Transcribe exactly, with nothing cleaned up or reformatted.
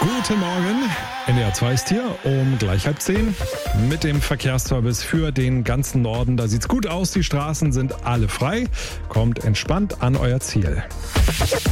Guten Morgen, N D R zwei ist hier um gleich halb zehn mit dem Verkehrsservice für den ganzen Norden. Da sieht's gut aus, die Straßen sind alle frei. Kommt entspannt an euer Ziel.